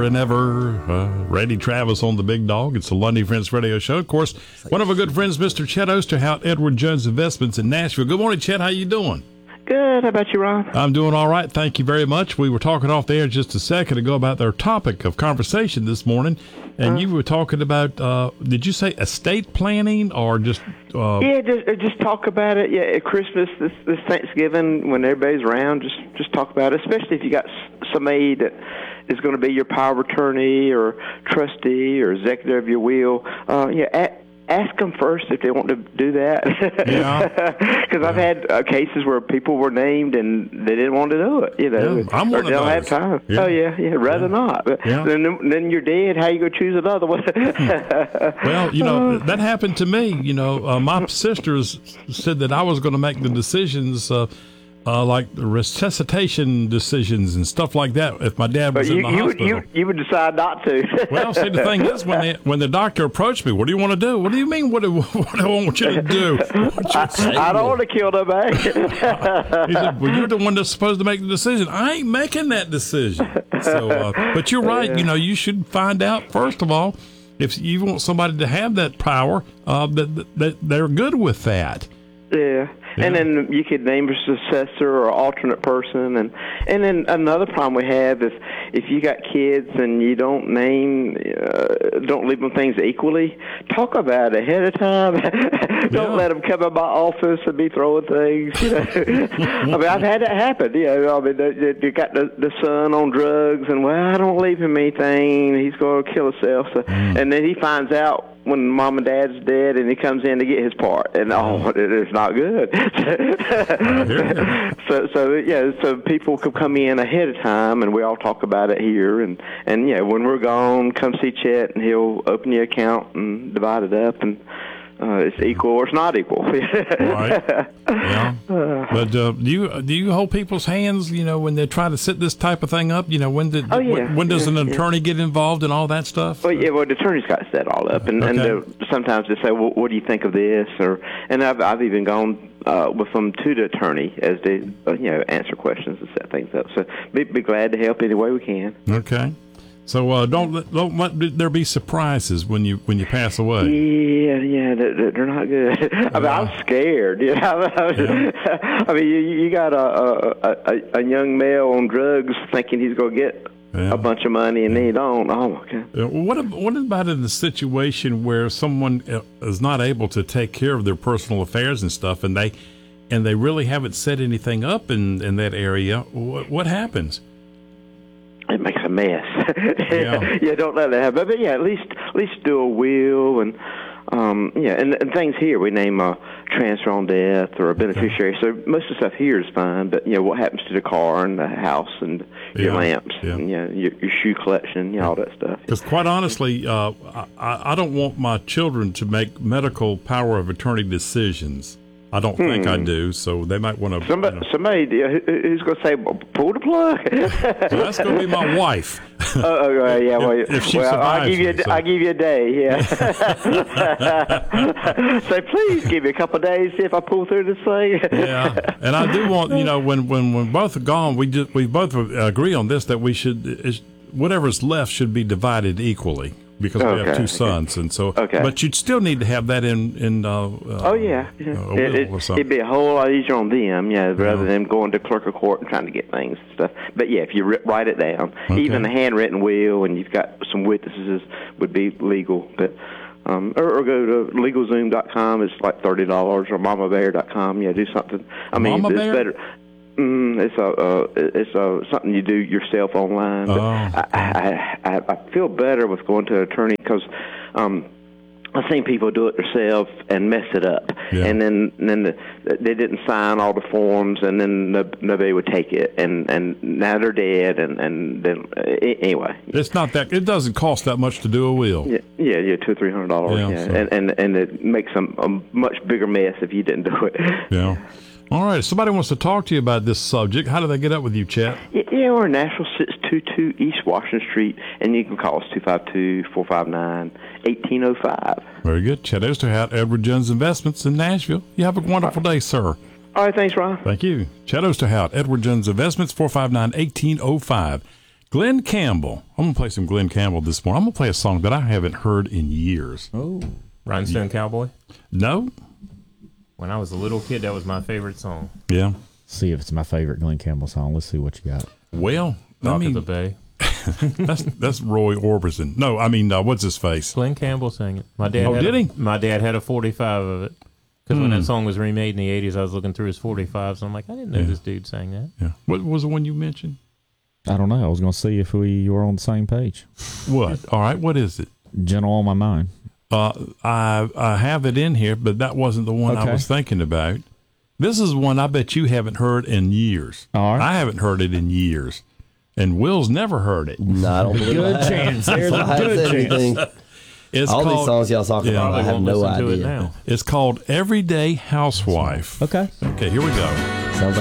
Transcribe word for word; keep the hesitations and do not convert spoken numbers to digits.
And ever, uh, Randy Travis on the Big Dog. It's the Lundy Friends Radio Show. Of course, one of our good friends, Mister Chet Osterhout, Edward Jones Investments in Nashville. Good morning, Chet. How you doing? Good. How about you, Ron? I'm doing all right. Thank you very much. We were talking off the air just a second ago about our topic of conversation this morning, and uh, you were talking about, uh, did you say estate planning or just... Uh, yeah, just just talk about it. Yeah, at Christmas, this, this Thanksgiving, when everybody's around, just, just talk about it, especially if you got somebody that is going to be your power of attorney or trustee or executor of your will. Uh, yeah, at, ask them first if they want to do that. Yeah. Because yeah. I've had uh, cases where people were named and they didn't want to do it. You know, yeah, I'm one or they don't have time. Yeah. Oh yeah, yeah, rather yeah. not. But yeah. then, then you're dead. How you go choose another one? Well, you know that happened to me. You know, uh, my sisters said that I was going to make the decisions. Uh, Uh, like the resuscitation decisions and stuff like that. If my dad was you, in the you hospital, would, you, you would decide not to. Well, see, the thing is, when the when the doctor approached me, what do you want to do? What do you mean? What do, what do I want you to do? I, I don't want to kill nobody. He said, "Well, you're the one that's supposed to make the decision. I ain't making that decision." So, uh, but you're right. You know, you should find out first of all if you want somebody to have that power. Uh, that that they're good with that. Yeah. Yeah. And then you could name a successor or alternate person, and and then another problem we have is if you got kids and you don't name, uh, don't leave them things equally. Talk about it ahead of time. Don't yeah. let them come in my office and be throwing things. You know? I mean, I've had that happen. You know, I mean, they, they got the, the son on drugs, and well, I don't leave him anything. He's going to kill himself. So, mm. And then he finds out when mom and dad's dead, and he comes in to get his part, and oh, it is not good. so, so yeah, so people could come in ahead of time, and we all talk about it here, and and yeah, when we're gone, come see Chet, and he'll open your account and divide it up, and uh, it's equal or it's not equal. Right. Yeah. But uh, do you do you hold people's hands? You know, when they try to set this type of thing up. You know, when did oh, yeah. when, when does yeah, an attorney yeah. get involved and all that stuff? Well, yeah. Well, the attorney's got to set all up, and, okay. and sometimes they say, "Well, what do you think of this?" Or and I've I've even gone. Uh, with them to the attorney as they, uh, you know, answer questions and set things up. So be, be glad to help any way we can. Okay. So uh, don't let, don't let there be surprises when you when you pass away. Yeah, yeah, they're, they're not good. I mean, I'm scared. You know, yeah. I mean, you, you got a, a a young male on drugs thinking he's going to get yeah. a bunch of money, and yeah. then you don't. Oh, okay. Uh, what what about in the situation where someone is not able to take care of their personal affairs and stuff, and they and they really haven't set anything up in, in that area? What, what happens? It makes a mess. Yeah. yeah, don't let that happen. But yeah, at least at least do a will and. Um, yeah, and, and things here, we name a transfer on death or a beneficiary. So most of the stuff here is fine, but, you know, what happens to the car and the house and your yeah. lamps yeah. and, you know, your, your shoe collection, you know, all that stuff. Because quite honestly, uh, I, I don't want my children to make medical power of attorney decisions. I don't hmm. think I do, so they might want to. Somebody, you know. somebody who's going to say, pull the plug? Well, that's going to be my wife. Oh, uh, uh, yeah. Well, if, if she well survives I'll give you, me, so. I'll give you a day. Yeah. So please give me a couple of days, see if I pull through this thing. Yeah, and I do want you know when when when both are gone, we just we both agree on this that we should is, whatever's left should be divided equally. Because okay, we have two sons, okay. and so, okay. but you'd still need to have that in in. Uh, oh yeah, yeah. Uh, it, it, it'd be a whole lot easier on them, yeah, rather yeah. than going to clerk of court and trying to get things and stuff. But yeah, if you ri- write it down, okay. even a handwritten will, and you've got some witnesses, would be legal. But um, or, or go to legal zoom dot com. It's like thirty dollars, or mama bear dot com. Yeah, do something. I mean, Mama it's Bear? better. Mm, it's a uh, it's a something you do yourself online. But oh. I, I, I I feel better with going to an attorney because um, I've seen people do it themselves and mess it up, yeah. and then and then the, they didn't sign all the forms, and then no, nobody would take it, and, and now they're dead, and and then uh, anyway. It's not that it doesn't cost that much to do a will. Yeah, yeah, yeah two or three hundred dollars. Yeah, yeah. So. and and and it makes a, a much bigger mess if you didn't do it. Yeah. All right. If somebody wants to talk to you about this subject, how do they get up with you, Chet? Yeah, we're Nashville, six two two East Washington Street, and you can call us two five two, four five nine, one eight zero five. Very good. Chet Osterhout, Edward Jones Investments in Nashville. You have a wonderful day, sir. All right. Thanks, Ron. Thank you. Chet Osterhout, Edward Jones Investments, four five nine, one eight zero five. Glenn Campbell. I'm going to play some Glenn Campbell this morning. I'm going to play a song that I haven't heard in years. Oh. Rhinestone Cowboy? No? When I was a little kid, that was my favorite song. Yeah. See if it's my favorite Glenn Campbell song. Let's see what you got. Well, Rock I mean, of the Bay. that's that's Roy Orbison. No, I mean, uh, what's his face? Glenn Campbell sang it. My dad Oh, had did a, he? My dad had a forty-five of it. Because Hmm. when that song was remade in the eighties, I was looking through his forty-fives, and I'm like, I didn't know Yeah. this dude sang that. Yeah. What was the one you mentioned? I don't know. I was going to see if we were on the same page. What? All right. What is it? Gentle on My Mind. Uh, I I have it in here, but that wasn't the one I Okay. was thinking about. This is one I bet you haven't heard in years. All right. I haven't heard it in years, and Will's never heard it. No, I don't believe Good I have. chance. There's I a haven't good said chance. anything. It's All called, these songs y'all talking Yeah. about, I Probably have won't no listen to it idea. now. It's called Everyday Housewife. Okay. Okay, here we go. Sounds like